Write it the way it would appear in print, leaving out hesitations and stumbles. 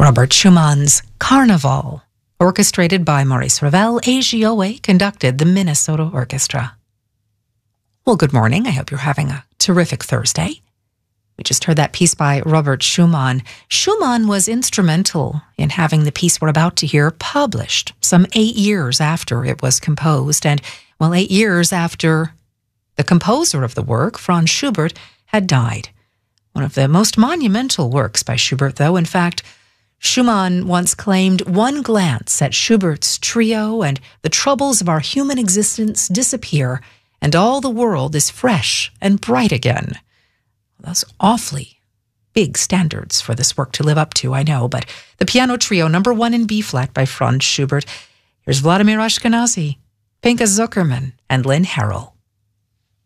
Robert Schumann's Carnival, orchestrated by Maurice Ravel. AGOA conducted the Minnesota Orchestra. Well, good morning. I hope you're having a terrific Thursday. We just heard that piece by Robert Schumann. Schumann was instrumental in having the piece we're about to hear published some 8 years after it was composed. And, 8 years after the composer of the work, Franz Schubert, had died. One of the most monumental works by Schubert, though. In fact, Schumann once claimed, "One glance at Schubert's trio and the troubles of our human existence disappear, and all the world is fresh and bright again." Those awfully big standards for this work to live up to, I know, but the piano trio, number 1 in B-flat by Franz Schubert. Here's Vladimir Ashkenazy, Pinchas Zuckerman, and Lynn Harrell.